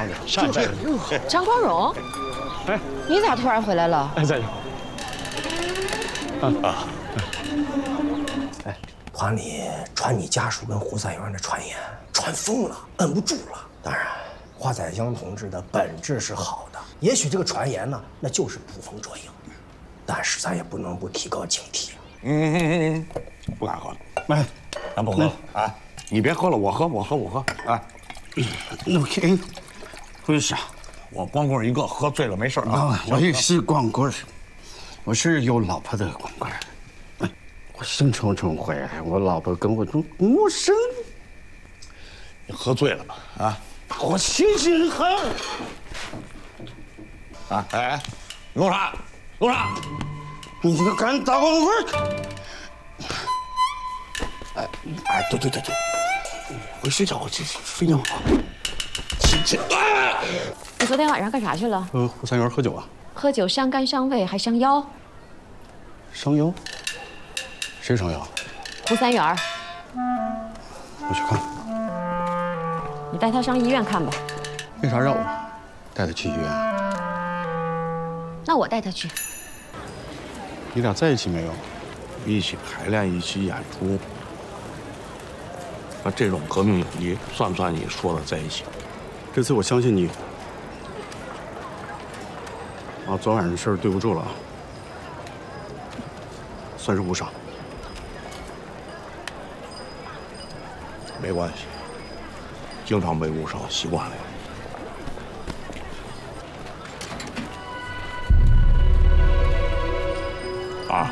上来。 张光荣， 哎， 你咋突然回来了？ 哎，在。 哎，团里传你家属跟胡三元的传言，传疯了，摁不住了。当然，华载江同志的本质是好的，也许这个传言呢，那就是捕风捉影，但是咱也不能不提高警惕。 不敢喝了，来，咱不喝了啊！你别喝了，我喝，哎， 那我给，回事？ 我光棍一个，喝醉了没事啊。 我也是光棍，我是有老婆的光棍。我兴冲冲回来，我老婆跟我说无声。 你喝醉了吧？啊！ 我心情很。 啊！哎，弄啥？弄啥？ 你这个敢打光棍！哎，对，回睡觉，我这睡觉。 你昨天晚上干啥去了？ 胡三元喝酒啊。 喝酒伤肝伤胃还伤腰。 伤腰？谁伤腰？ 胡三元。 我去看。 你带他上医院看吧。 为啥让我带他去医院？ 那我带他去。 你俩在一起没有？ 一起排练，一起演出。那这种革命友谊算不算你说的在一起？ 这次我相信你。啊，昨晚上的事儿对不住了啊，算是误伤。 没关系，经常被误伤，习惯了。啊！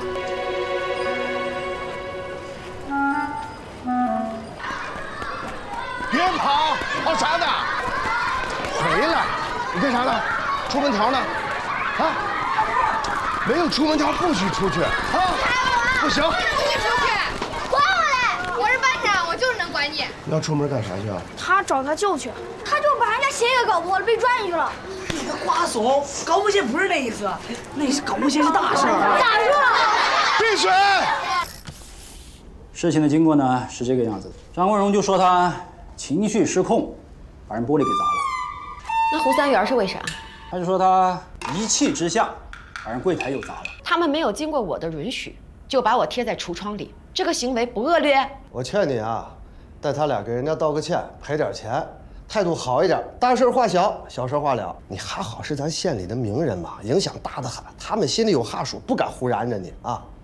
别跑，跑啥呢？回来！你干啥呢？出门条呢？啊？没有出门条不许出去啊！不行！ 不许出去！管我嘞！我是班长，我就是能管你。 你要出门干啥去啊？ 他找他舅去，他就把人家鞋给搞破了，被抓进去了。 你个瓜怂，搞不清不是那意思，那是搞不清是大事儿。 咋说？ 闭嘴！ 事情的经过呢是这个样子的，张光荣就说他情绪失控，把人玻璃给砸了。 那胡三元是为啥？ 他就说他一气之下把人柜台又砸了。 他们没有经过我的允许，就把我贴在橱窗里，这个行为不恶劣？ 我劝你啊，带他俩给人家道个歉，赔点钱，态度好一点，大事化小，小事化了。你还好是咱县里的名人嘛，影响大得很，他们心里有哈数，不敢胡燃着你啊。